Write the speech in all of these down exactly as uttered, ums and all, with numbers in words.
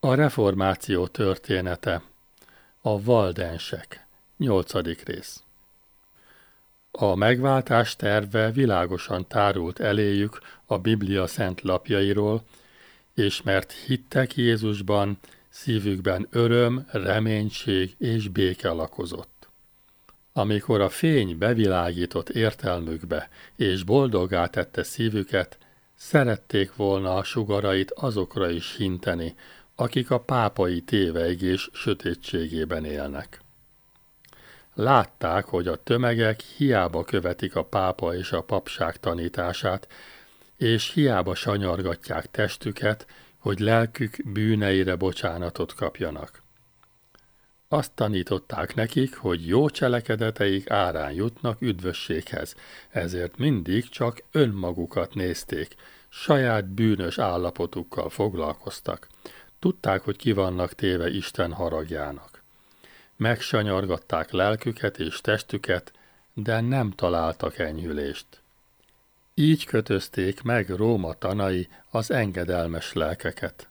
A reformáció története. A valdensek. Nyolcadik rész. A megváltás terve világosan tárult eléjük a Biblia szent lapjairól, és mert hittek Jézusban, szívükben öröm, reménység és béke lakozott. Amikor a fény bevilágított értelmükbe, és boldoggá tette szívüket, szerették volna a sugarait azokra is hinteni, akik a pápai tévejgés sötétségében élnek. Látták, hogy a tömegek hiába követik a pápa és a papság tanítását, és hiába sanyargatják testüket, hogy lelkük bűneire bocsánatot kapjanak. Azt tanították nekik, hogy jó cselekedeteik árán jutnak üdvösséghez, ezért mindig csak önmagukat nézték, saját bűnös állapotukkal foglalkoztak. Tudták, hogy ki vannak téve Isten haragjának. Megsanyargatták lelküket és testüket, de nem találtak enyhülést. Így kötözték meg Róma tanai az engedelmes lelkeket.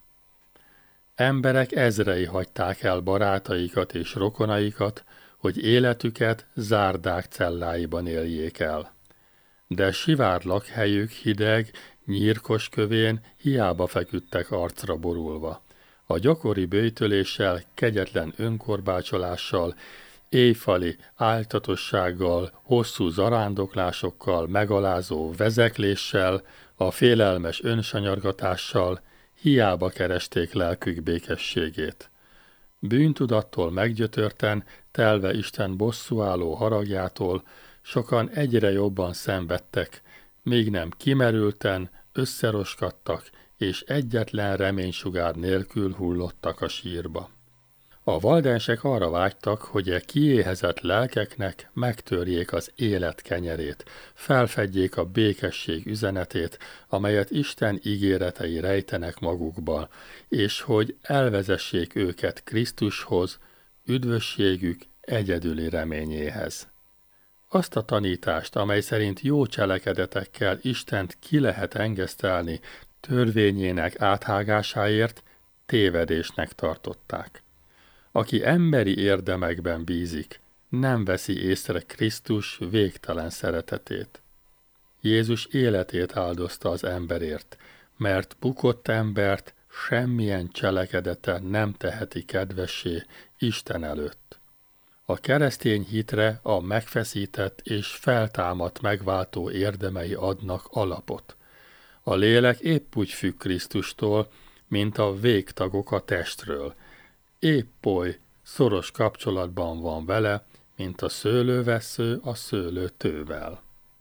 Emberek ezrei hagyták el barátaikat és rokonaikat, hogy életüket zárdák celláiban éljék el. De sivár lakhelyük hideg, nyírkos kövén hiába feküdtek arcra borulva. A gyakori böjtöléssel, kegyetlen önkorbácsolással, éjfali áltatossággal, hosszú zarándoklásokkal, megalázó vezekléssel, a félelmes önsanyargatással hiába keresték lelkük békességét. Bűntudattól meggyötörten, telve Isten bosszúálló haragjától, sokan egyre jobban szenvedtek, míg nem kimerülten, összeroskadtak, és egyetlen reménysugár nélkül hullottak a sírba. A valdensek arra vágytak, hogy e kiéhezett lelkeknek megtörjék az élet kenyerét, felfedjék a békesség üzenetét, amelyet Isten ígéretei rejtenek magukban, és hogy elvezessék őket Krisztushoz, üdvösségük egyedüli reményéhez. Azt a tanítást, amely szerint jó cselekedetekkel Istent ki lehet engesztelni törvényének áthágásáért, tévedésnek tartották. Aki emberi érdemekben bízik, nem veszi észre Krisztus végtelen szeretetét. Jézus életét áldozta az emberért, mert bukott embert semmilyen cselekedete nem teheti kedvessé Isten előtt. A keresztény hitre a megfeszített és feltámadt megváltó érdemei adnak alapot. A lélek épp úgy függ Krisztustól, mint a végtagok a testről. Épp oly szoros kapcsolatban van vele, mint a szőlővessző a szőlőtővel.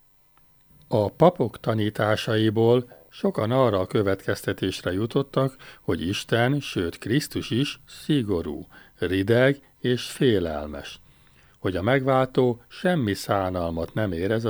A papok tanításaiból sokan arra a következtetésre jutottak, hogy Isten, sőt Krisztus is szigorú, rideg és félelmes, hogy a megváltó semmi szánalmat nem érez